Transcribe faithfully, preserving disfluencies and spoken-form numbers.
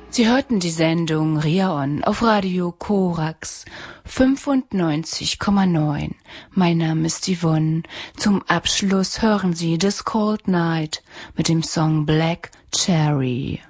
Sie hörten die Sendung Riaon auf Radio Korax fünfundneunzig Komma neun. Mein Name ist Yvonne. Zum Abschluss hören Sie The Cold Night mit dem Song Black Cherry.